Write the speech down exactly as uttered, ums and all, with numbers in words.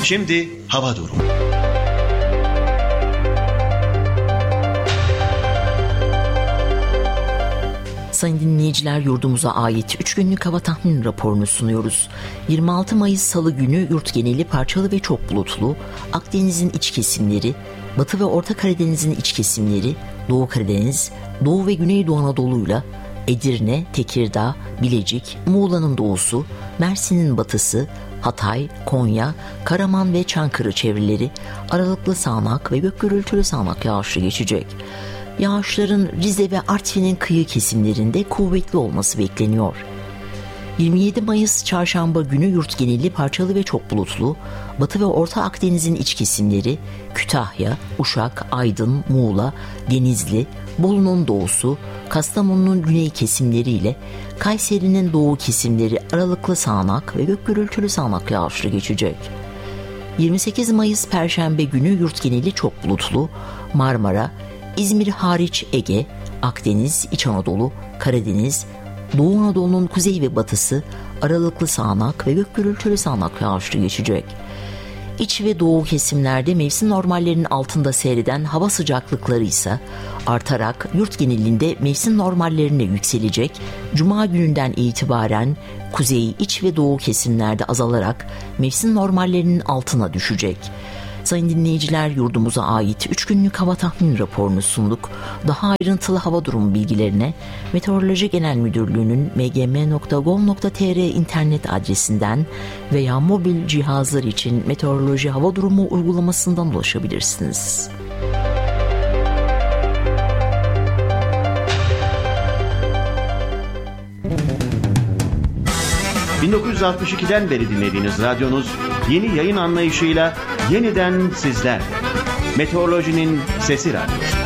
Şimdi hava durumu. Sayın dinleyiciler, yurdumuza ait üç günlük hava tahmin raporunu sunuyoruz. yirmi altı Mayıs Salı günü yurt geneli parçalı ve çok bulutlu, Akdeniz'in iç kesimleri, Batı ve Orta Karadeniz'in iç kesimleri, Doğu Karadeniz, Doğu ve Güneydoğu Anadolu'yla Edirne, Tekirdağ, Bilecik, Muğla'nın doğusu, Mersin'in batısı, Hatay, Konya, Karaman ve Çankırı çevreleri aralıklı sağanak ve gök gürültülü sağanak yağışlı geçecek. Yağışların Rize ve Artvin'in kıyı kesimlerinde kuvvetli olması bekleniyor. yirmi yedi Mayıs Çarşamba günü yurt geneli parçalı ve çok bulutlu, Batı ve Orta Akdeniz'in iç kesimleri, Kütahya, Uşak, Aydın, Muğla, Denizli, Bolu'nun doğusu, Kastamonu'nun güney kesimleriyle Kayseri'nin doğu kesimleri aralıklı sağanak ve gök gürültülü sağanak yağışlı geçecek. yirmi sekiz Mayıs Perşembe günü yurt geneli çok bulutlu, Marmara, İzmir hariç Ege, Akdeniz, İç Anadolu, Karadeniz, Doğu Anadolu'nun kuzey ve batısı aralıklı sağanak ve gök gürültülü sağanak yağışlı geçecek. İç ve doğu kesimlerde mevsim normallerinin altında seyreden hava sıcaklıkları ise artarak yurt genelinde mevsim normallerine yükselecek. Cuma gününden itibaren kuzey, iç ve doğu kesimlerde azalarak mevsim normallerinin altına düşecek. Sayın dinleyiciler, yurdumuza ait üç günlük hava tahmin raporunu sunduk. Daha ayrıntılı hava durumu bilgilerine Meteoroloji Genel Müdürlüğü'nün m g m nokta gov nokta t r internet adresinden veya mobil cihazlar için meteoroloji hava durumu uygulamasından ulaşabilirsiniz. bin dokuz yüz altmış ikiden beri dinlediğiniz radyonuz yeni yayın anlayışıyla yeniden sizlerle. Meteorolojinin Sesi Radyosu.